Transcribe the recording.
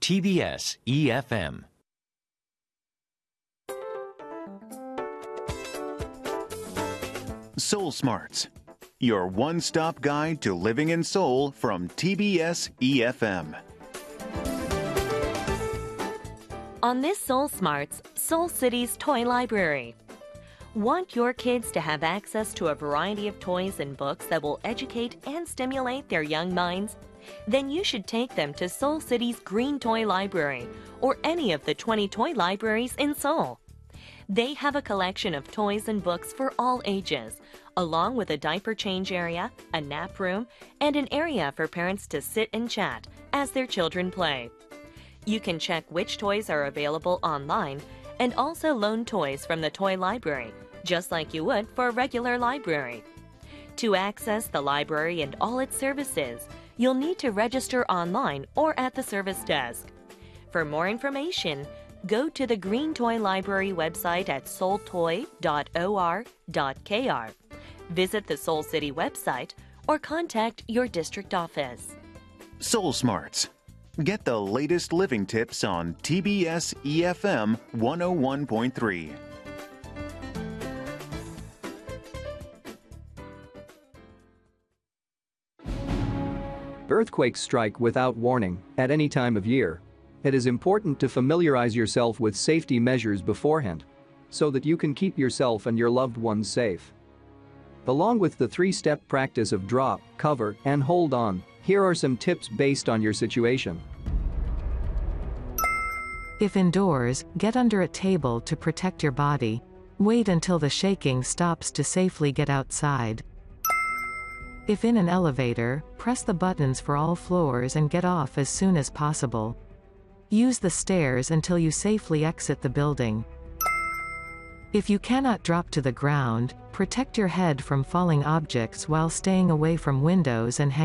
TBS EFM. Soul Smarts, your one-stop guide to living in Seoul from TBS EFM. On this Soul Smarts, Seoul City's Toy Library. Want your kids to have access to a variety of toys and books that will educate and stimulate their young minds? Then you should take them to Seoul City's Green Toy Library or any of the 20 toy libraries in Seoul. They have a collection of toys and books for all ages, along with a diaper change area, a nap room, and an area for parents to sit and chat as their children play. You can check which toys are available online and also loan toys from the toy library, just like you would for a regular library. To access the library and all its services, you'll need to register online or at the service desk. For more information, go to the Green Toy Library website at seoultoy.or.kr, visit the Seoul City website, or contact your district office. Soul Smarts. Get the latest living tips on TBS EFM 101.3. Earthquakes strike without warning at any time of year. It is important to familiarize yourself with safety measures beforehand so that you can keep yourself and your loved ones safe. Along with the 3-step practice of drop, cover, and hold on, here are some tips based on your situation. If indoors, get under a table to protect your body. Wait until the shaking stops to safely get outside. If in an elevator, press the buttons for all floors and get off as soon as possible. Use the stairs until you safely exit the building. If you cannot drop to the ground, protect your head from falling objects while staying away from windows and hanging